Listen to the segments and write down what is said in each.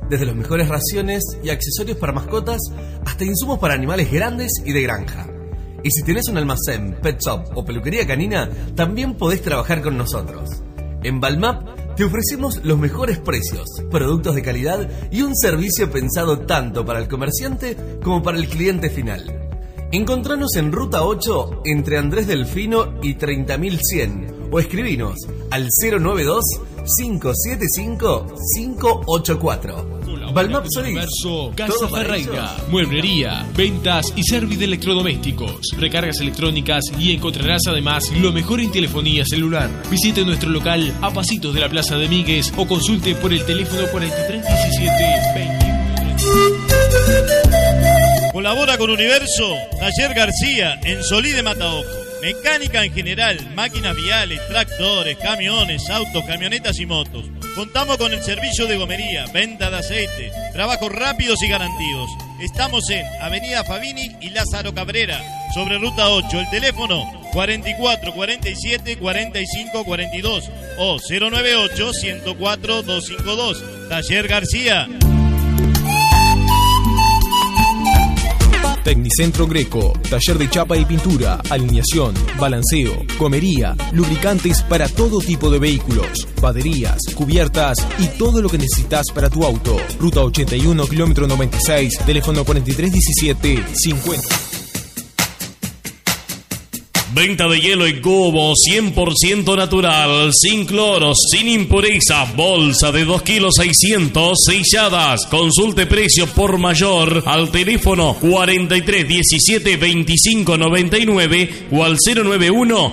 desde las mejores raciones y accesorios para mascotas hasta insumos para animales grandes y de granja. Y si tenés un almacén, pet shop o peluquería canina, también podés trabajar con nosotros. En Balmap te ofrecemos los mejores precios, productos de calidad y un servicio pensado tanto para el comerciante como para el cliente final. Encontranos en Ruta 8 entre Andrés Delfino y 30.100 o escribinos al 092-575-584. Balmap Solís, Casa Ferreira, mueblería, ventas y servicio de electrodomésticos, recargas electrónicas y encontrarás además lo mejor en telefonía celular. Visite nuestro local a pasitos de la Plaza de Míguez o consulte por el teléfono 4317-20. Colabora con Universo, Taller García, en Solís de Mataojo. Mecánica en general, máquinas viales, tractores, camiones, autos, camionetas y motos. Contamos con el servicio de gomería, venta de aceite, trabajos rápidos y garantidos. Estamos en Avenida Favini y Lázaro Cabrera, sobre Ruta 8. El teléfono 44 47 45 42 o 098 104 252. Taller García. Tecnicentro Greco, taller de chapa y pintura, alineación, balanceo, gomería, lubricantes para todo tipo de vehículos, baterías, cubiertas y todo lo que necesitas para tu auto. Ruta 81, kilómetro 96, teléfono 4317-50. Venta de hielo en cubo 100% natural, sin cloros, sin impurezas, bolsa de 2 kilos 600 selladas. Consulte precio por mayor al teléfono 43 17 25 99 o al 091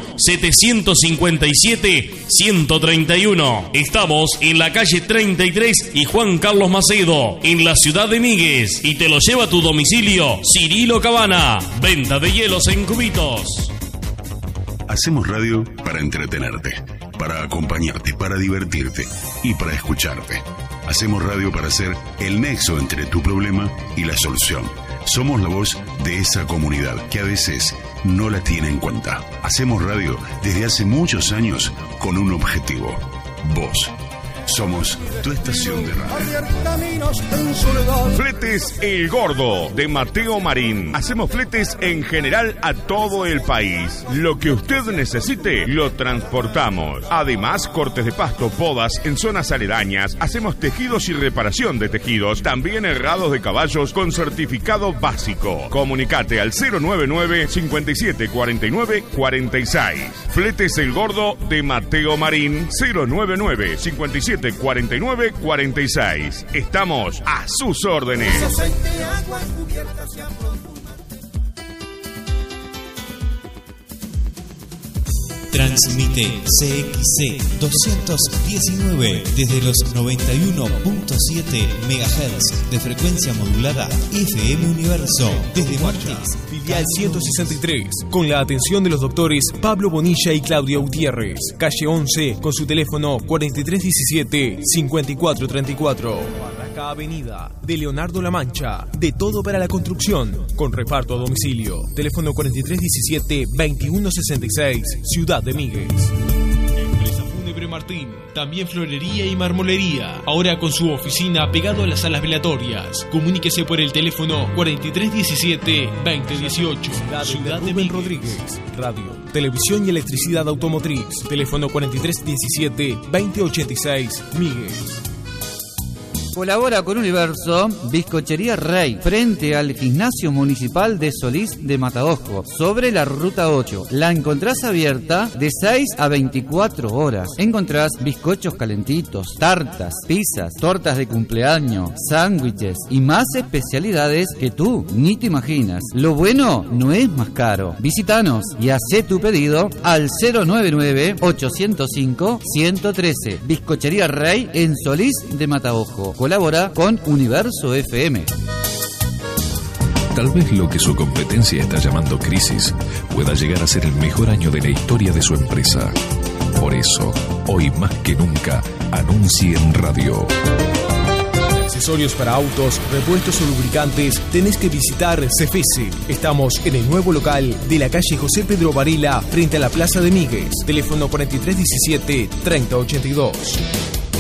757 131. Estamos en la calle 33 y Juan Carlos Macedo, en la ciudad de Míguez, y te lo lleva a tu domicilio Cirilo Cabana. Venta de hielos en cubitos. Hacemos radio para entretenerte, para acompañarte, para divertirte y para escucharte. Hacemos radio para ser el nexo entre tu problema y la solución. Somos la voz de esa comunidad que a veces no la tiene en cuenta. Hacemos radio desde hace muchos años con un objetivo. Vos. Somos tu estación de radio. Fletes El Gordo, de Mateo Marín. Hacemos fletes en general a todo el país. Lo que usted necesite, lo transportamos. Además, cortes de pasto, podas en zonas aledañas. Hacemos tejidos y reparación de tejidos. También herrados de caballos con certificado básico. Comunicate al 099 57 49 46. Fletes El Gordo, de Mateo Marín. 099 57 49 46. Estamos a sus órdenes. Transmite CXC 219 desde los 91.7 MHz de frecuencia modulada FM Universo desde Martins. Filial 163, con la atención de los doctores Pablo Bonilla y Claudia Gutiérrez. Calle 11, con su teléfono 4317-5434. Barraca Avenida, de Leonardo La Mancha. De todo para la construcción, con reparto a domicilio. Teléfono 4317-2166, Ciudad de Míguez. Empresa Fúnebre Martín, también florería y marmolería. Ahora con su oficina pegado a las salas velatorias. Comuníquese por el teléfono 4317-2018. Ciudad de Rubén Rodríguez. Radio, televisión y electricidad automotriz. Teléfono 4317-2086, Míguez. Colabora con Universo, Bizcochería Rey, frente al Gimnasio Municipal de Solís de Mataojo, sobre la Ruta 8. La encontrás abierta de 6 a 24 horas. Encontrás bizcochos calentitos, tartas, pizzas, tortas de cumpleaños, sándwiches y más especialidades que tú ni te imaginas. Lo bueno no es más caro. Visítanos y hacé tu pedido al 099-805-113. Bizcochería Rey en Solís de Mataojo. Colabora con Universo FM. Tal vez lo que su competencia está llamando crisis pueda llegar a ser el mejor año de la historia de su empresa. Por eso, hoy más que nunca, anuncie en radio. Accesorios para autos, repuestos o lubricantes, tenés que visitar Cefese. Estamos en el nuevo local de la calle José Pedro Varela, frente a la Plaza de Míguez. Teléfono 4317-3082.